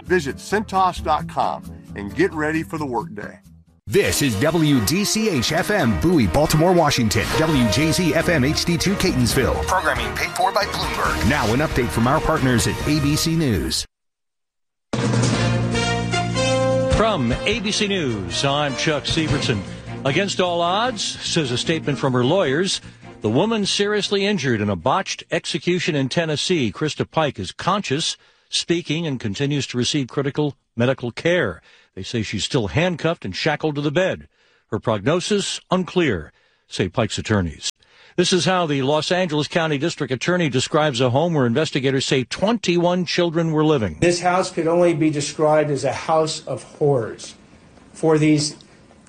Visit Cintas.com and get ready for the workday. This is WDCH-FM, Bowie, Baltimore, Washington. WJZ-FM HD2, Catonsville. Programming paid for by Bloomberg. Now an update from our partners at ABC News. From ABC News, I'm Chuck Sievertson. Against all odds, says a statement from her lawyers, the woman seriously injured in a botched execution in Tennessee, Krista Pike, is conscious, speaking, and continues to receive critical medical care. They say she's still handcuffed and shackled to the bed. Her prognosis, unclear, say Pike's attorneys. This is how the Los Angeles County District Attorney describes a home where investigators say 21 children were living. This house could only be described as a house of horrors for these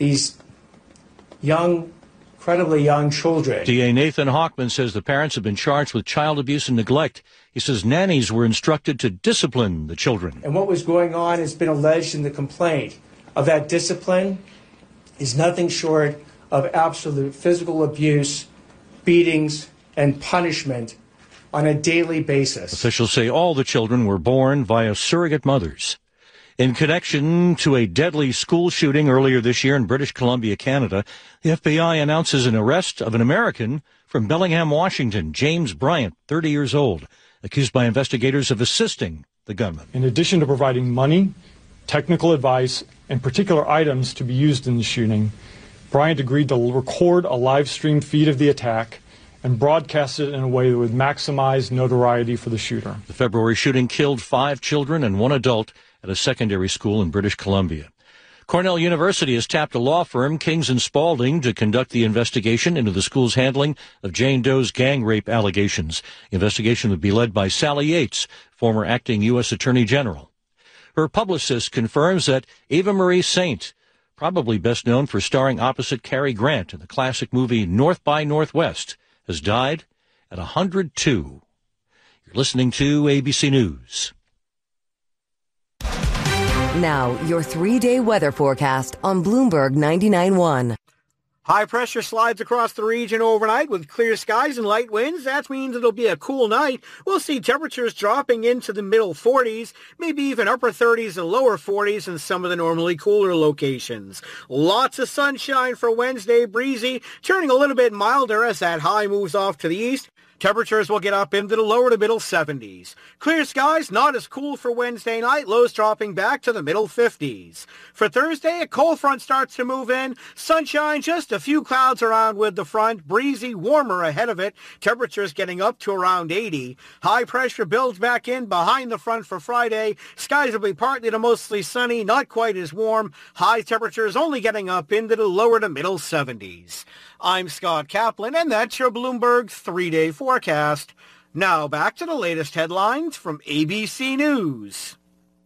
young, incredibly young children. DA Nathan Hochman says the parents have been charged with child abuse and neglect. He says nannies were instructed to discipline the children. And what was going on has been alleged in the complaint of that discipline is nothing short of absolute physical abuse, beatings, and punishment on a daily basis. Officials say all the children were born via surrogate mothers. In connection to a deadly school shooting earlier this year in British Columbia, Canada, the FBI announces an arrest of an American from Bellingham, Washington, James Bryant, 30 years old, accused by investigators of assisting the gunman. In addition to providing money, technical advice, and particular items to be used in the shooting, Bryant agreed to record a live-stream feed of the attack and broadcast it in a way that would maximize notoriety for the shooter. The February shooting killed 5 children and 1 adult at a secondary school in British Columbia. Cornell University has tapped a law firm, Kings & Spalding, to conduct the investigation into the school's handling of Jane Doe's gang rape allegations. The investigation would be led by Sally Yates, former acting U.S. Attorney General. Her publicist confirms that Eva Marie Saint, probably best known for starring opposite Cary Grant in the classic movie North by Northwest, has died at 102. You're listening to ABC News. Now, your 3-day weather forecast on Bloomberg 99.1. High pressure slides across the region overnight with clear skies and light winds. That means it'll be a cool night. We'll see temperatures dropping into the middle 40s, maybe even upper 30s and lower 40s in some of the normally cooler locations. Lots of sunshine for Wednesday, breezy, turning a little bit milder as that high moves off to the east. Temperatures will get up into the lower to middle 70s. Clear skies, not as cool for Wednesday night, lows dropping back to the middle 50s. For Thursday, a cold front starts to move in. Sunshine, just a few clouds around with the front. Breezy, warmer ahead of it. Temperatures getting up to around 80. High pressure builds back in behind the front for Friday. Skies will be partly to mostly sunny, not quite as warm. High temperatures only getting up into the lower to middle 70s. I'm Scott Kaplan, and that's your Bloomberg 3-day forecast. Now back to the latest headlines from ABC News.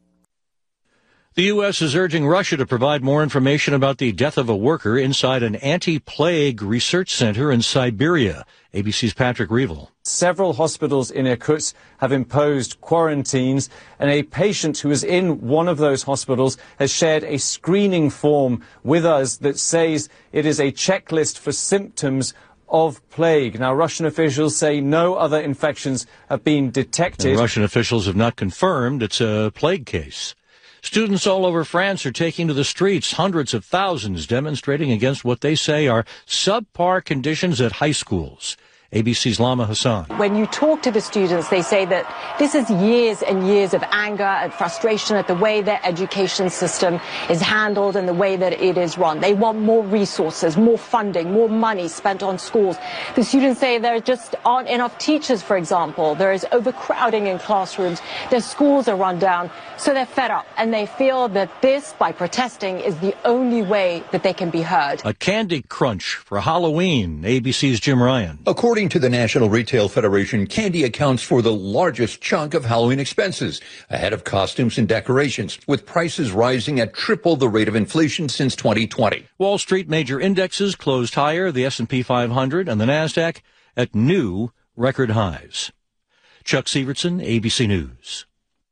The U.S. is urging Russia to provide more information about the death of a worker inside an anti-plague research center in Siberia. ABC's Patrick Reevell. Several hospitals in Irkutsk have imposed quarantines, and a patient who is in one of those hospitals has shared a screening form with us that says it is a checklist for symptoms of plague. Now, Russian officials say no other infections have been detected. And Russian officials have not confirmed it's a plague case. Students all over France are taking to the streets, hundreds of thousands demonstrating against what they say are subpar conditions at high schools. ABC's Lama Hassan. When you talk to the students, they say that this is years and years of anger and frustration at the way their education system is handled and the way that it is run. They want more resources, more funding, more money spent on schools. The students say there just aren't enough teachers, for example. There is overcrowding in classrooms. Their schools are run down. So they're fed up, and they feel that this, by protesting, is the only way that they can be heard. A candy crunch for Halloween. ABC's Jim Ryan. According to the National Retail Federation, candy accounts for the largest chunk of Halloween expenses, ahead of costumes and decorations, with prices rising at triple the rate of inflation since 2020. Wall Street major indexes closed higher, the S&P 500 and the NASDAQ at new record highs. Chuck Sievertson, ABC News.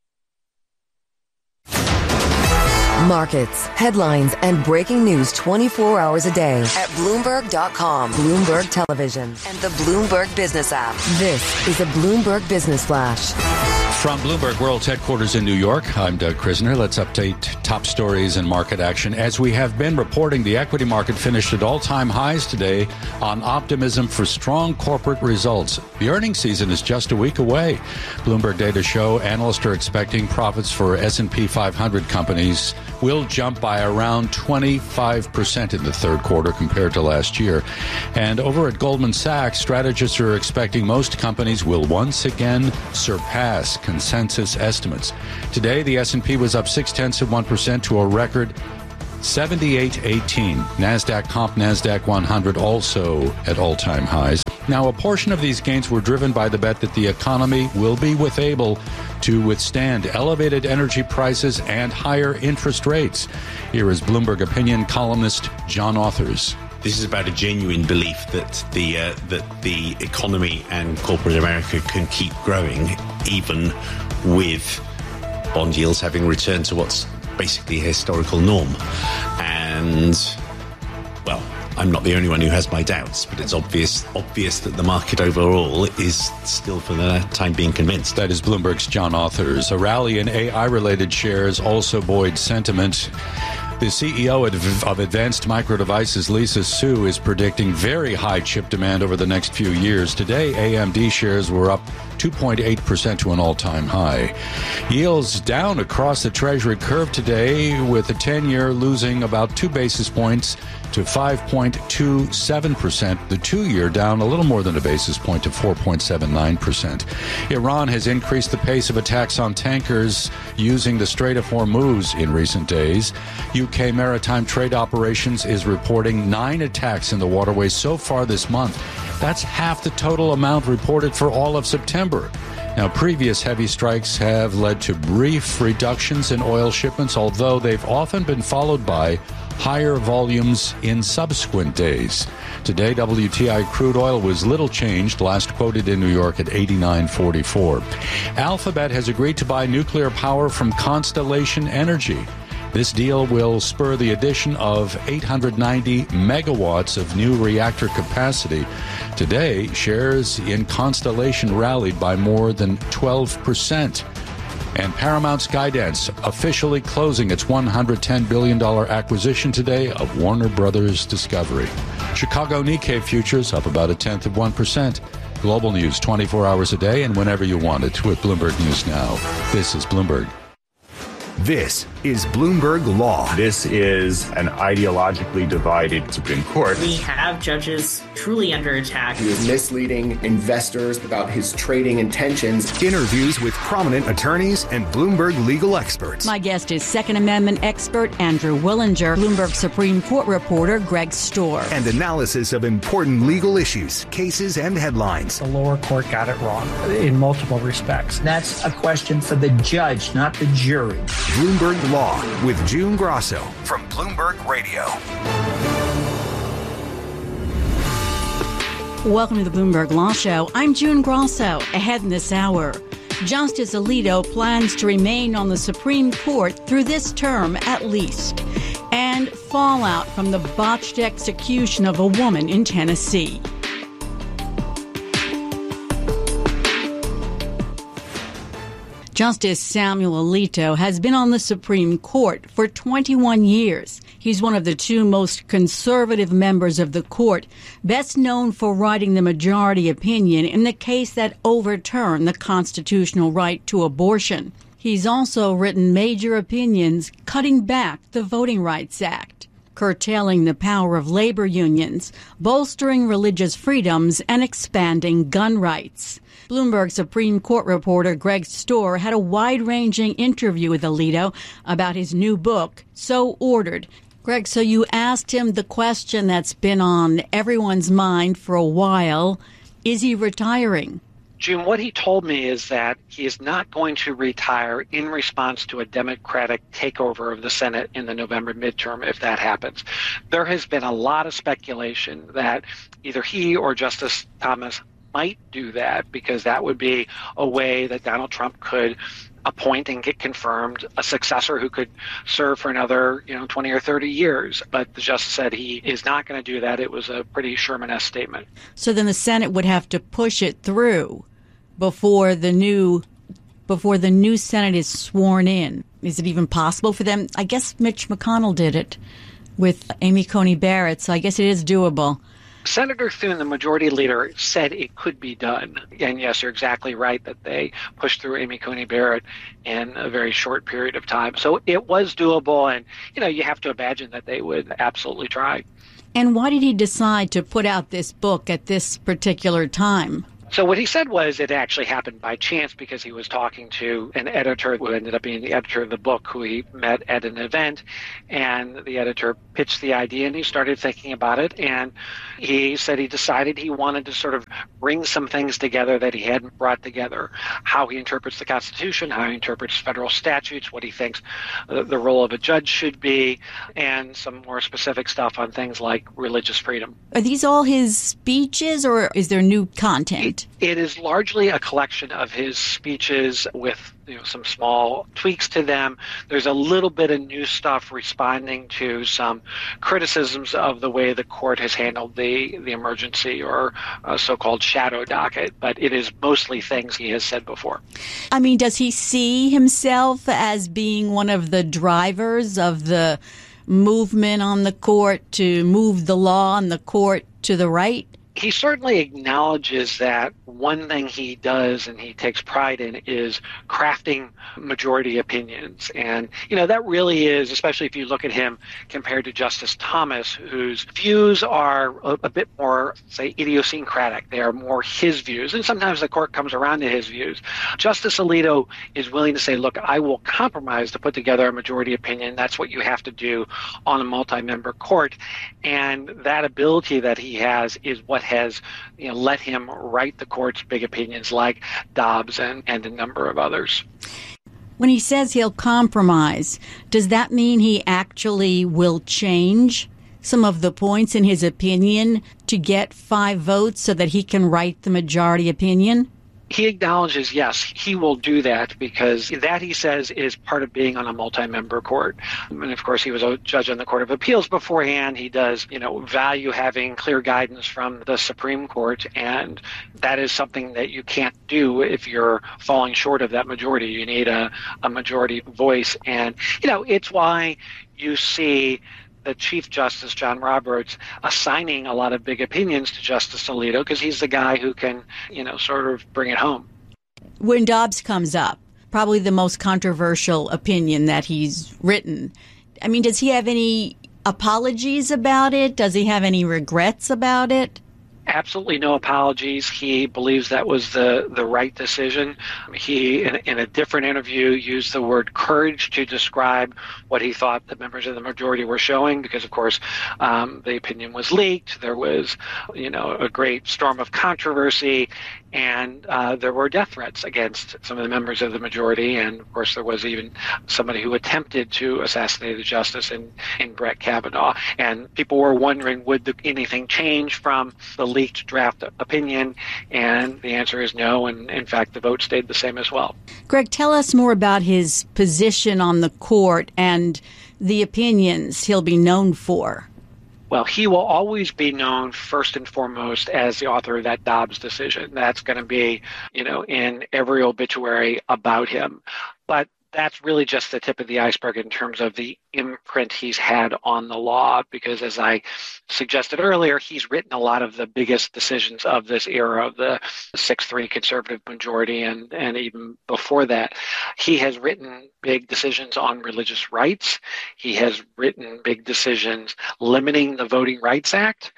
Markets, headlines, and breaking news 24 hours a day at Bloomberg.com, Bloomberg Television, and the Bloomberg Business app. This is a Bloomberg Business Flash. From Bloomberg World's headquarters in New York, I'm Doug Krisner. Let's update top stories and market action. As we have been reporting, the equity market finished at all-time highs today on optimism for strong corporate results. The earnings season is just a week away. Bloomberg data show analysts are expecting profits for S&P 500 companies will jump by around 25% in the third quarter compared to last year. And over at Goldman Sachs, strategists are expecting most companies will once again surpass consensus estimates. Today, the S&P was up 0.6% to a record 78.18. NASDAQ comp, NASDAQ 100 also at all-time highs. Now, a portion of these gains were driven by the bet that the economy will be able to withstand elevated energy prices and higher interest rates. Here is Bloomberg opinion columnist John Authers. This is about a genuine belief that the economy and corporate America can keep growing, even with bond yields having returned to what's basically a historical norm. And, well, I'm not the only one who has my doubts, but it's obvious that the market overall is still, for the time being, convinced. That is Bloomberg's John Authers. A rally in AI-related shares also buoyed sentiment. The CEO of Advanced Micro Devices, Lisa Su, is predicting very high chip demand over the next few years. Today, AMD shares were up 2.8% to an all-time high. Yields down across the Treasury curve today, with the 10-year losing about 2 basis points to 5.27%. The 2-year down a little more than a basis point to 4.79%. Iran has increased the pace of attacks on tankers using the Strait of Hormuz in recent days. UK Maritime Trade Operations is reporting 9 attacks in the waterways so far this month. That's half the total amount reported for all of September. Now, previous heavy strikes have led to brief reductions in oil shipments, although they've often been followed by higher volumes in subsequent days. Today, WTI crude oil was little changed, last quoted in New York at $89.44. Alphabet has agreed to buy nuclear power from Constellation Energy. This deal will spur the addition of 890 megawatts of new reactor capacity. Today, shares in Constellation rallied by more than 12%. And Paramount Skydance officially closing its $110 billion acquisition today of Warner Brothers Discovery. Chicago Nikkei futures up about 0.1%. Global news 24 hours a day and whenever you want it with Bloomberg News Now. This is Bloomberg. This is Bloomberg Law. This is an ideologically divided Supreme Court. We have judges truly under attack. He is misleading investors about his trading intentions. Interviews with prominent attorneys and Bloomberg legal experts. My guest is Second Amendment expert Andrew Willinger, Bloomberg Supreme Court reporter Greg Stohr. And analysis of important legal issues, cases, and headlines. The lower court got it wrong in multiple respects. That's a question for the judge, not the jury. Bloomberg Law with June Grosso from Bloomberg Radio. Welcome to the Bloomberg Law Show. I'm June Grosso. Ahead in this hour, Justice Alito plans to remain on the Supreme Court through this term at least. And fallout from the botched execution of a woman in Tennessee. Justice Samuel Alito has been on the Supreme Court for 21 years. He's one of the 2 most conservative members of the court, best known for writing the majority opinion in the case that overturned the constitutional right to abortion. He's also written major opinions cutting back the Voting Rights Act, curtailing the power of labor unions, bolstering religious freedoms, and expanding gun rights. Bloomberg Supreme Court reporter Greg Stohr had a wide-ranging interview with Alito about his new book, So Ordered. Greg, so you asked him the question that's been on everyone's mind for a while. Is he retiring? June, what he told me is that he is not going to retire in response to a Democratic takeover of the Senate in the November midterm, if that happens. There has been a lot of speculation that either he or Justice Thomas might do that, because that would be a way that Donald Trump could appoint and get confirmed a successor who could serve for another 20 or 30 years. But the justice said he is not going to do that. It was a pretty Sherman-esque statement. So then the Senate would have to push it through before the new before the new Senate is sworn in? Is it even possible for them? I guess Mitch McConnell did it with Amy Coney Barrett, so I guess it is doable. Senator Thune, the majority leader, said it could be done. And yes, you're exactly right that they pushed through Amy Coney Barrett in a very short period of time. So it was doable, and you have to imagine that they would absolutely try. And why did he decide to put out this book at this particular time? So what he said was it actually happened by chance because he was talking to an editor who ended up being the editor of the book, who he met at an event, and the editor pitched the idea and he started thinking about it, and he said he decided he wanted to sort of bring some things together that he hadn't brought together: how he interprets the Constitution, how he interprets federal statutes, what he thinks the role of a judge should be, and some more specific stuff on things like religious freedom. Are these all his speeches, or is there new content? It is largely a collection of his speeches with some small tweaks to them. There's a little bit of new stuff responding to some criticisms of the way the court has handled the emergency or so-called shadow docket, but it is mostly things he has said before. I mean, does he see himself as being one of the drivers of the movement on the court to move the law on the court to the right? He certainly acknowledges that one thing he does and he takes pride in is crafting majority opinions. And, that really is, especially if you look at him compared to Justice Thomas, whose views are a bit more, say, idiosyncratic. They are more his views. And sometimes the court comes around to his views. Justice Alito is willing to say, look, I will compromise to put together a majority opinion. That's what you have to do on a multi-member court. And that ability that he has is what has let him write the court's big opinions like Dobbs and a number of others. When he says he'll compromise, does that mean he actually will change some of the points in his opinion to get 5 votes so that he can write the majority opinion? He acknowledges, yes, he will do that because that, he says, is part of being on a multi-member court. And of course, he was a judge on the Court of Appeals beforehand. He does, value having clear guidance from the Supreme Court, and that is something that you can't do if you're falling short of that majority. You need a majority voice, and it's why you see the Chief Justice, John Roberts, assigning a lot of big opinions to Justice Alito because he's the guy who can, sort of bring it home. When Dobbs comes up, probably the most controversial opinion that he's written, I mean, does he have any apologies about it? Does he have any regrets about it? Absolutely no apologies. He believes that was the right decision. He, in a different interview, used the word courage to describe what he thought the members of the majority were showing because, of course, the opinion was leaked. There was, a great storm of controversy, and there were death threats against some of the members of the majority. And, of course, there was even somebody who attempted to assassinate the justice in Brett Kavanaugh. And people were wondering, would anything change from the leaked draft opinion? And the answer is no. And, in fact, the vote stayed the same as well. Greg, tell us more about his position on the court and the opinions he'll be known for. Well, he will always be known first and foremost as the author of that Dobbs decision. That's going to be, in every obituary about him. But that's really just the tip of the iceberg in terms of the imprint he's had on the law, because as I suggested earlier, he's written a lot of the biggest decisions of this era of the 6-3 conservative majority and even before that. He has written big decisions on religious rights. He has written big decisions limiting the Voting Rights Act.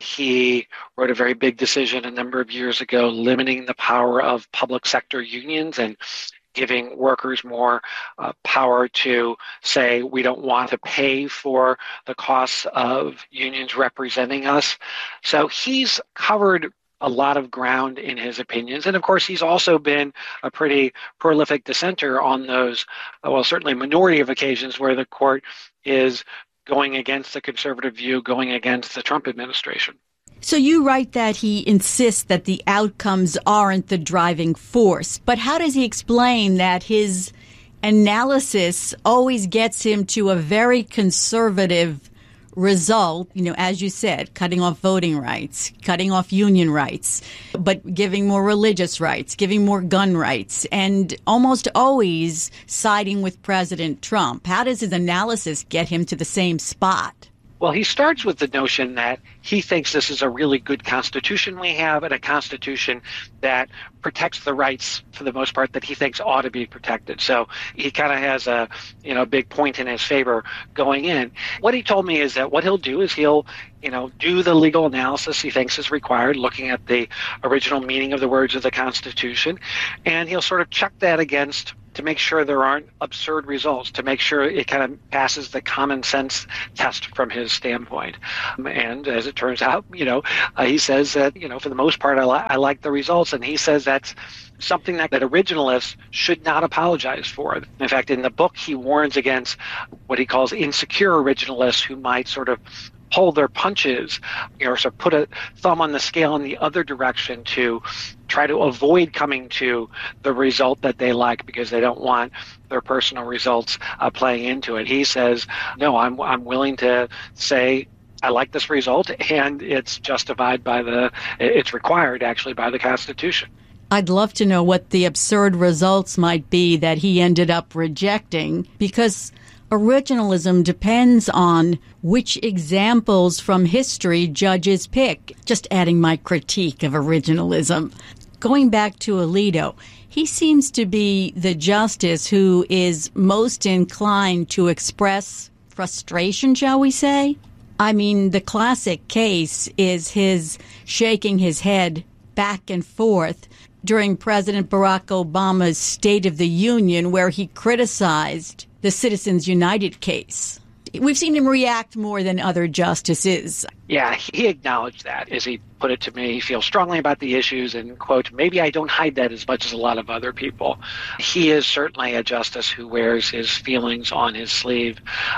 He wrote a very big decision a number of years ago limiting the power of public sector unions and giving workers more power to say we don't want to pay for the costs of unions representing us. So he's covered a lot of ground in his opinions. And of course, he's also been a pretty prolific dissenter on those, certainly minority of occasions where the court is going against the conservative view, going against the Trump administration. So you write that he insists that the outcomes aren't the driving force, but how does he explain that his analysis always gets him to a very conservative result, as you said, cutting off voting rights, cutting off union rights, but giving more religious rights, giving more gun rights, and almost always siding with President Trump. How does his analysis get him to the same spot? Well, he starts with the notion that he thinks this is a really good constitution we have, and a constitution that protects the rights, for the most part, that he thinks ought to be protected. So he kind of has a big point in his favor going in. What he told me is that what he'll do is he'll do the legal analysis he thinks is required, looking at the original meaning of the words of the Constitution, and he'll sort of check that against to make sure there aren't absurd results, to make sure it kind of passes the common sense test from his standpoint. And as it turns out, he says that, for the most part, I like the results. And he says that's something that originalists should not apologize for. In fact, in the book, he warns against what he calls insecure originalists who might sort of hold their punches, or sort of put a thumb on the scale in the other direction to try to avoid coming to the result that they like because they don't want their personal results playing into it. He says, no, I'm willing to say I like this result, and it's justified it's required actually by the Constitution. I'd love to know what the absurd results might be that he ended up rejecting, because originalism depends on which examples from history judges pick. Just adding my critique of originalism. Going back to Alito, he seems to be the justice who is most inclined to express frustration, shall we say? I mean, the classic case is his shaking his head back and forth during President Barack Obama's State of the Union, where he criticized the Citizens United case. We've seen him react more than other justices. Yeah, he acknowledged that, as he put it to me. He feels strongly about the issues and, quote, maybe I don't hide that as much as a lot of other people. He is certainly a justice who wears his feelings on his sleeve.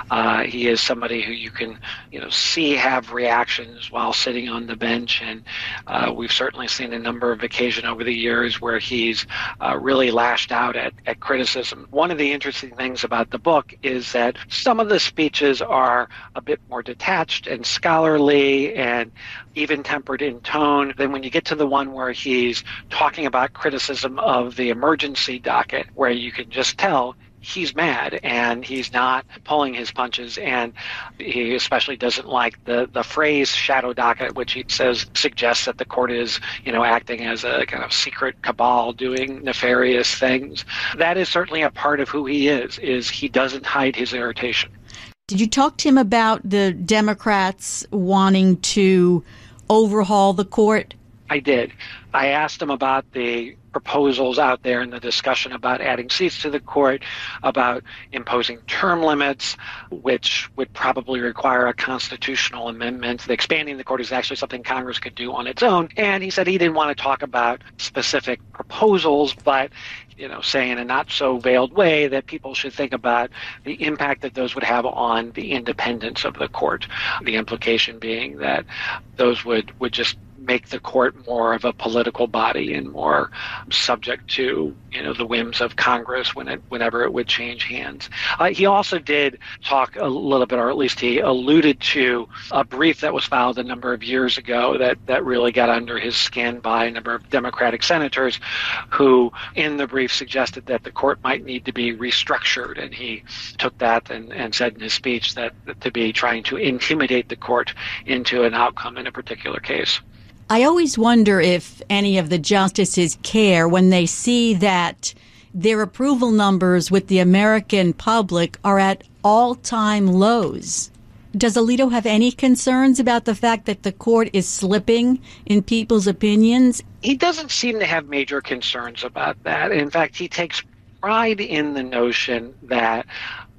He is somebody who you can, see have reactions while sitting on the bench. And we've certainly seen a number of occasions over the years where he's really lashed out at criticism. One of the interesting things about the book is that some of the speeches are a bit more detached and scholarly and even-tempered in tone. Then when you get to the one where he's talking about criticism of the emergency docket, where you can just tell he's mad and he's not pulling his punches, and he especially doesn't like the phrase shadow docket, which he says suggests that the court is, acting as a kind of secret cabal doing nefarious things. That is certainly a part of who he is he doesn't hide his irritation. Did you talk to him about the Democrats wanting to overhaul the court? I did. I asked him about the proposals out there in the discussion about adding seats to the court, about imposing term limits, which would probably require a constitutional amendment. Expanding the court is actually something Congress could do on its own. And he said he didn't want to talk about specific proposals, but say in a not so veiled way that people should think about the impact that those would have on the independence of the court. The implication being that those would just make the court more of a political body and more subject to the whims of Congress whenever it would change hands. He also did talk a little bit, or at least he alluded to a brief that was filed a number of years ago that really got under his skin by a number of Democratic senators who in the brief suggested that the court might need to be restructured, and he took that and said in his speech that to be trying to intimidate the court into an outcome in a particular case. I always wonder if any of the justices care when they see that their approval numbers with the American public are at all-time lows. Does Alito have any concerns about the fact that the court is slipping in people's opinions? He doesn't seem to have major concerns about that. In fact, he takes pride in the notion that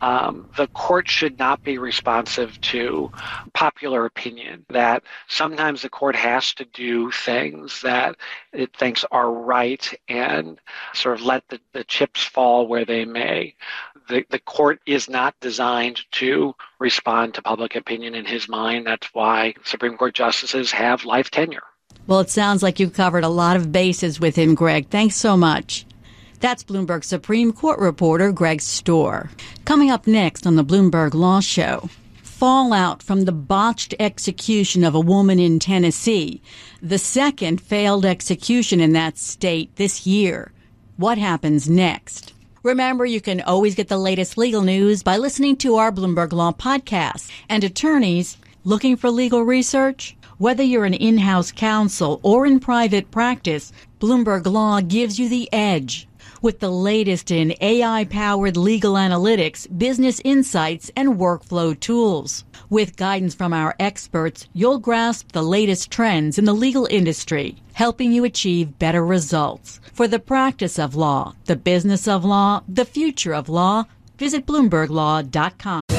the court should not be responsive to popular opinion, that sometimes the court has to do things that it thinks are right and sort of let the chips fall where they may. The court is not designed to respond to public opinion in his mind. That's why Supreme Court justices have life tenure. Well, it sounds like you've covered a lot of bases with him, Greg. Thanks so much. That's Bloomberg Supreme Court reporter Greg Stohr. Coming up next on the Bloomberg Law Show, fallout from the botched execution of a woman in Tennessee, the second failed execution in that state this year. What happens next? Remember, you can always get the latest legal news by listening to our Bloomberg Law podcast. And attorneys, looking for legal research? Whether you're an in-house counsel or in private practice, Bloomberg Law gives you the edge. With the latest in AI-powered legal analytics, business insights, and workflow tools. With guidance from our experts, you'll grasp the latest trends in the legal industry, helping you achieve better results. For the practice of law, the business of law, the future of law, visit BloombergLaw.com.